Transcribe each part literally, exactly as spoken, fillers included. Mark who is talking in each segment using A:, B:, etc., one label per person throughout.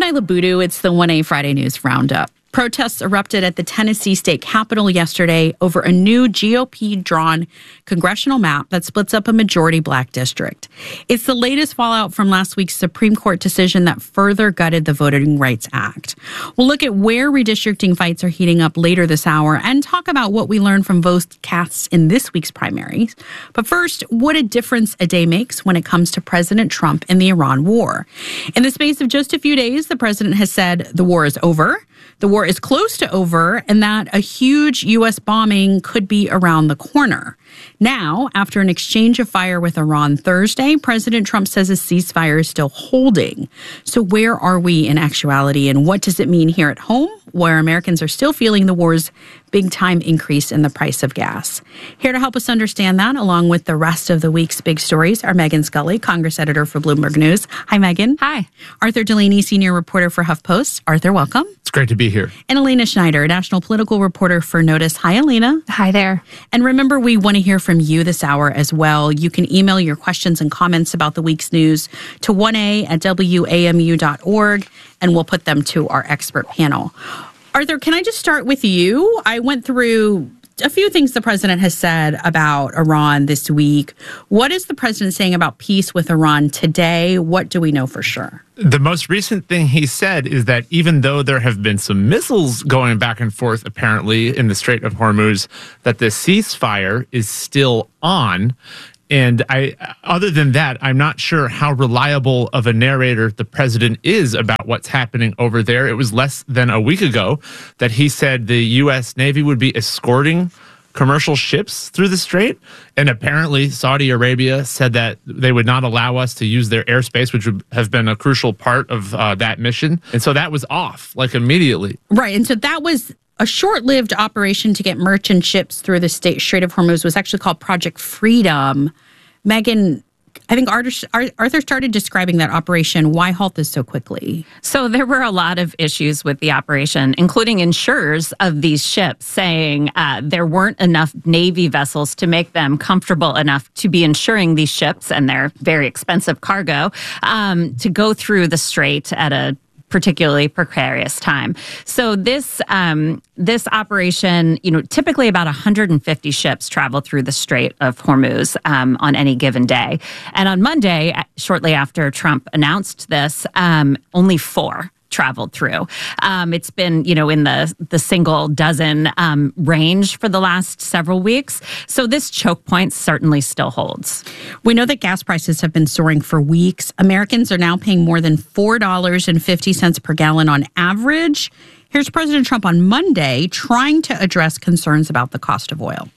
A: Shyla Boodoo. It's the one A Friday News Roundup. Protests erupted at the Tennessee state capitol yesterday over a new G O P-drawn congressional map that splits up a majority black district. It's the latest fallout from last week's Supreme Court decision that further gutted the Voting Rights Act. We'll look at where redistricting fights are heating up later this hour and talk about what we learned from vote casts in this week's primaries. But first, what a difference a day makes when it comes to President Trump and the Iran war. In the space of just a few days, the president has said the war is over. The war is close to over, and that a huge U S bombing could be around the corner. Now, after an exchange of fire with Iran Thursday, President Trump says a ceasefire is still holding. So where are we in actuality, and what does it mean here at home, where Americans are still feeling the war's big-time increase in the price of gas? Here to help us understand that, along with the rest of the week's big stories, are Megan Scully, Congress editor for Bloomberg News. Hi, Megan.
B: Hi.
A: Arthur Delaney, senior reporter for HuffPost. Arthur, welcome.
C: It's great to be here.
A: And Elena Schneider, national political reporter for Notice. Hi, Elena.
B: Hi there.
A: And remember, we want to hear from you this hour as well. You can email your questions and comments about the week's news to one a at w a m u dot org, and we'll put them to our expert panel. Arthur, can I just start with you? I went through a few things the president has said about Iran this week. What is the president saying about peace with Iran today? What do we know for sure?
C: The most recent thing he said is that even though there have been some missiles going back and forth, apparently, in the Strait of Hormuz, that the ceasefire is still on. And I, other than that, I'm not sure how reliable of a narrator the president is about what's happening over there. It was less than a week ago that he said the U S Navy would be escorting commercial ships through the strait. And apparently Saudi Arabia said that they would not allow us to use their airspace, which would have been a crucial part of uh, that mission. And so that was off, like, immediately.
A: Right. And so that was a short-lived operation to get merchant ships through the state Strait of Hormuz. Was actually called Project Freedom. Megan, I think Arthur, Arthur started describing that operation. Why halt this so quickly?
B: So there were a lot of issues with the operation, including insurers of these ships saying uh, there weren't enough Navy vessels to make them comfortable enough to be insuring these ships and their very expensive cargo um, to go through the strait at a particularly precarious time. So this um, this operation, you know, typically about one hundred fifty ships travel through the Strait of Hormuz um, on any given day. And on Monday, shortly after Trump announced this, um, only four traveled through. Um, it's been, you know, in the the single dozen um, range for the last several weeks. So this choke point certainly still holds.
A: We know that gas prices have been soaring for weeks. Americans are now paying more than four dollars and fifty cents per gallon on average. Here's President Trump on Monday trying to address concerns about the cost of oil.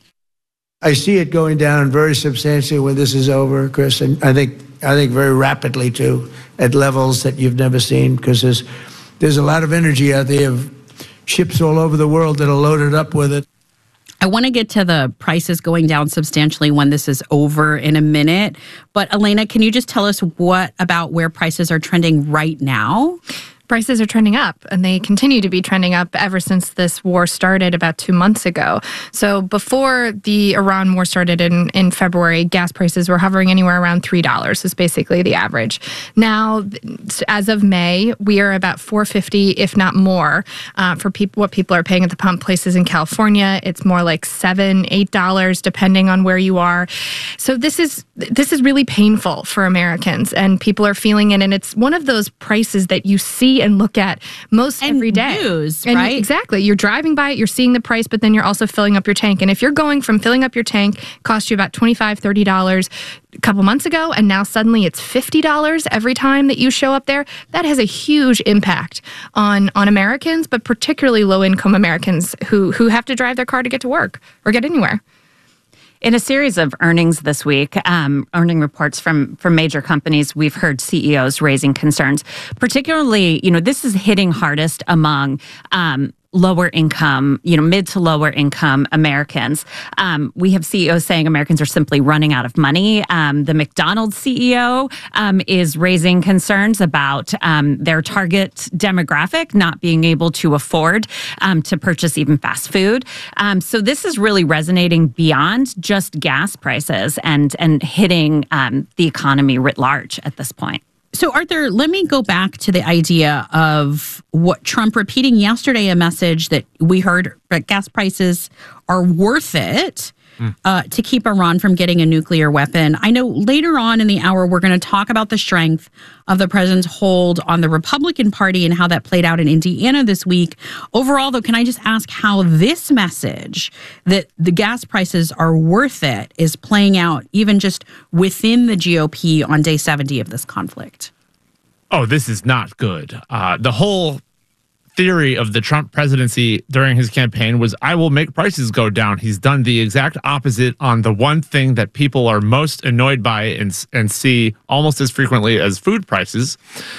D: I see it going down very substantially when this is over, Chris, and I think I think very rapidly too, at levels that you've never seen, because there's there's a lot of energy out there of ships all over the world that are loaded up with it.
A: I want to get to the prices going down substantially when this is over in a minute, but Elena, can you just tell us what about where prices are trending right now?
E: Prices are trending up, and they continue to be trending up ever since this war started about two months ago. So before the Iran war started in, in February, gas prices were hovering anywhere around three dollars is basically the average. Now, as of May, we are about four dollars and fifty cents, if not more, uh, for people what people are paying at the pump. Places in California, it's more like seven dollars, eight dollars, depending on where you are. So this is this is really painful for Americans, and people are feeling it, and it's one of those prices that you see and look at most
A: and
E: every day.
A: News,
E: and
A: right?
E: Exactly. You're driving by it, you're seeing the price, but then you're also filling up your tank. And if you're going from filling up your tank, cost you about twenty-five dollars, thirty dollars a couple months ago, and now suddenly it's fifty dollars every time that you show up there, that has a huge impact on, on Americans, but particularly low-income Americans who, who have to drive their car to get to work or get anywhere.
B: In a series of earnings this week, um, earning reports from, from major companies, we've heard C E Os raising concerns. Particularly, you know, this is hitting hardest among um, lower income, you know, mid to lower income Americans. Um, we have C E Os saying Americans are simply running out of money. Um, the McDonald's C E O um, is raising concerns about um, their target demographic not being able to afford um, to purchase even fast food. Um, so this is really resonating beyond just gas prices and, and hitting um, the economy writ large at this point.
A: So, Arthur, let me go back to the idea of what Trump repeating yesterday, a message that we heard that gas prices are worth it mm. uh, to keep Iran from getting a nuclear weapon. I know later on in the hour, we're going to talk about the strength of the president's hold on the Republican Party and how that played out in Indiana this week. Overall, though, can I just ask how this message that the gas prices are worth it is playing out even just within the G O P on day seventy of this conflict?
C: Oh, this is not good. Uh, the whole theory of the Trump presidency during his campaign was, I will make prices go down. He's done the exact opposite on the one thing that people are most annoyed by and, and see almost as frequently as food prices.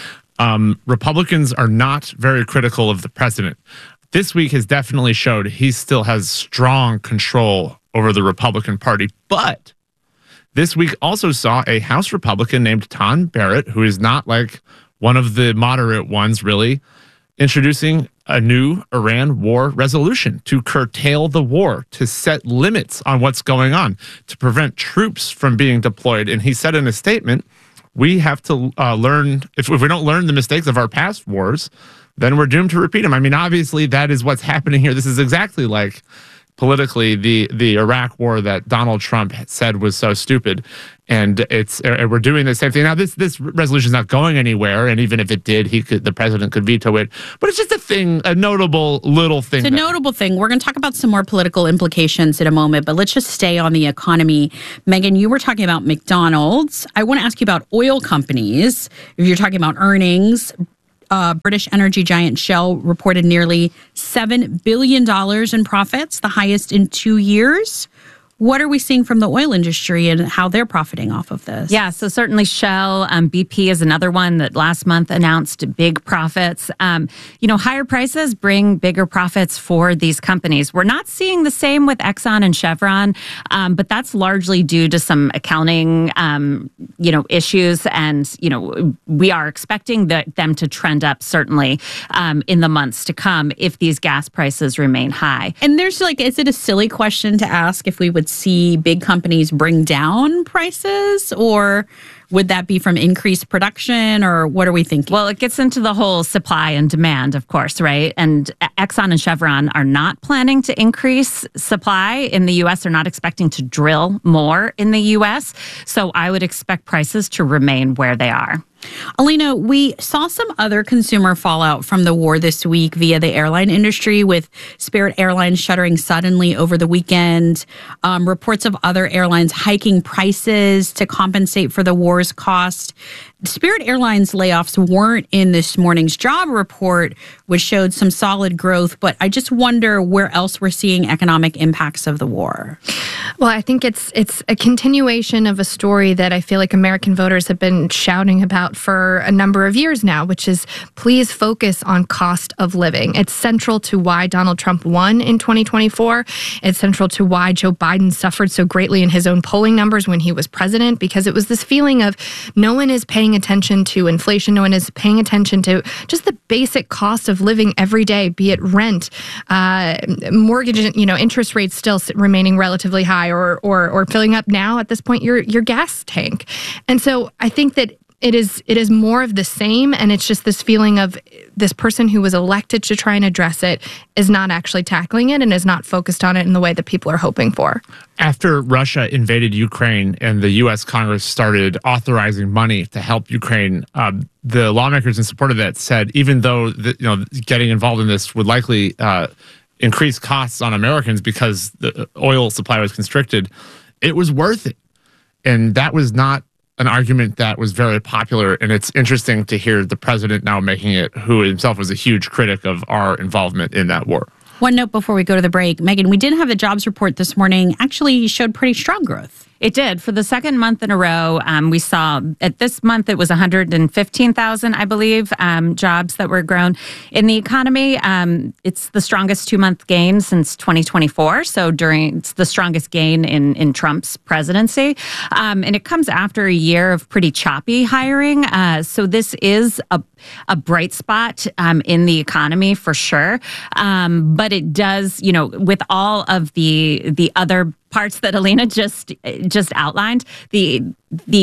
C: Um, Republicans are not very critical of the president. This week has definitely showed he still has strong control over the Republican Party. But this week also saw a House Republican named Tom Barrett, who is not like one of the moderate ones, really, introducing a new Iran war resolution to curtail the war, to set limits on what's going on, to prevent troops from being deployed. And he said in a statement, we have to uh, learn, if, if we don't learn the mistakes of our past wars, then we're doomed to repeat them. I mean, obviously, that is what's happening here. This is exactly like politically the the Iraq war that Donald Trump said was so stupid, and it's uh, we're doing the same thing now. This this resolution is not going anywhere, and even if it did, he could the president could veto it. But it's just a thing, a notable little thing.
A: It's a
C: that,
A: notable thing. We're going to talk about some more political implications in a moment, but let's just stay on the economy. Megan, you were talking about McDonald's. I want to ask you about oil companies. If you're talking about earnings. Uh, British energy giant Shell reported nearly seven billion dollars in profits, the highest in two years. What are we seeing from the oil industry and how they're profiting off of this?
B: Yeah, so certainly Shell, um, B P is another one that last month announced big profits. Um, you know, higher prices bring bigger profits for these companies. We're not seeing the same with Exxon and Chevron, um, but that's largely due to some accounting, um, you know, issues. And, you know, we are expecting the, them to trend up certainly um, in the months to come if these gas prices remain high.
A: And there's like, is it a silly question to ask if we would see big companies bring down prices, or would that be from increased production, or what are we thinking?
B: Well, it gets into the whole supply and demand, of course, right? And Exxon and Chevron are not planning to increase supply in the U S. They're not expecting to drill more in the U S. So I would expect prices to remain where they are.
A: Alina, we saw some other consumer fallout from the war this week via the airline industry, with Spirit Airlines shuttering suddenly over the weekend. Um, reports of other airlines hiking prices to compensate for the war's cost. Spirit Airlines layoffs weren't in this morning's job report, which showed some solid growth, but I just wonder where else we're seeing economic impacts of the war.
E: Well, I think it's it's a continuation of a story that I feel like American voters have been shouting about for a number of years now, which is please focus on cost of living. It's central to why Donald Trump won in twenty twenty-four. It's central to why Joe Biden suffered so greatly in his own polling numbers when he was president, because it was this feeling of no one is paying attention to inflation, no one is paying attention to just the basic cost of living every day, be it rent, uh, mortgage, you know, interest rates still remaining relatively high, or or or filling up now at this point your your gas tank. And so I think that It is it is more of the same, and it's just this feeling of this person who was elected to try and address it is not actually tackling it and is not focused on it in the way that people are hoping for.
C: After Russia invaded Ukraine and the U S Congress started authorizing money to help Ukraine, um, the lawmakers in support of that said even though the, you know getting involved in this would likely uh, increase costs on Americans because the oil supply was constricted, it was worth it, and that was not an argument that was very popular, and it's interesting to hear the president now making it, who himself was a huge critic of our involvement in that war.
A: One note before we go to the break, Megan, we did have the jobs report this morning, actually showed pretty strong growth.
B: It did. For the second month in a row, um, we saw at this month it was one hundred fifteen thousand, I believe, um, jobs that were grown in the economy. Um, it's the strongest two-month gain since twenty twenty-four. So during it's the strongest gain in in Trump's presidency, um, and it comes after a year of pretty choppy hiring. Uh, so this is a a bright spot um, in the economy for sure. Um, but it does, you know, with all of the the other parts that Alina just just outlined, the the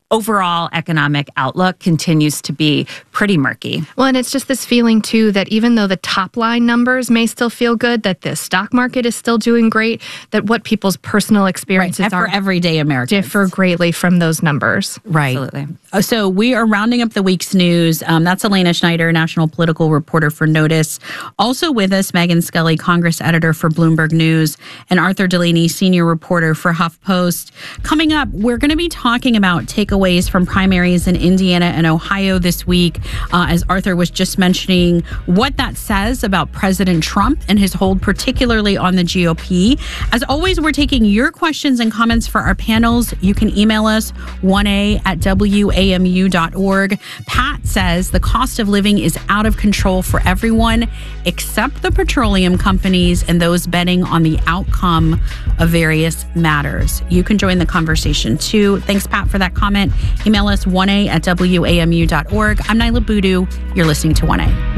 B: overall economic outlook continues to be pretty murky.
E: Well, and it's just this feeling, too, that even though the top line numbers may still feel good, that the stock market is still doing great, that what people's personal experiences
A: right.
E: are
A: for everyday Americans
E: differ greatly from those numbers.
A: Right.
B: Absolutely.
A: So we are rounding up the week's news. Um, that's Elena Schneider, national political reporter for Notice. Also with us, Megan Scully, Congress editor for Bloomberg News, and Arthur Delaney, senior reporter for HuffPost. Coming up, we're going to be talking about takeaways from primaries in Indiana and Ohio this week. Uh, as Arthur was just mentioning, what that says about President Trump and his hold, particularly on the G O P. As always, we're taking your questions and comments for our panels. You can email us one A at W A M U dot org. Pat says the cost of living is out of control for everyone except the petroleum companies and those betting on the outcome of various matters. You can join the conversation too. Thanks, Pat, for that comment. Email us one A at W A M U dot org. I'm Nyla Boodoo. You're listening to one A.